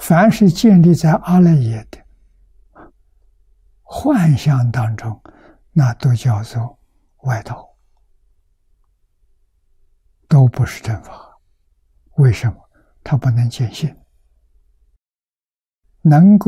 凡是建立在阿赖耶的幻象当中，那都叫做外道，都不是正法。为什么？它不能见性，能够